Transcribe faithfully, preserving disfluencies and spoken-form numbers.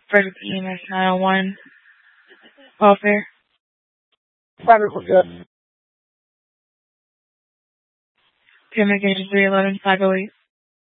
Frederick E M S nine oh one. Welfare. Private for good. Communication three eleven five oh eight.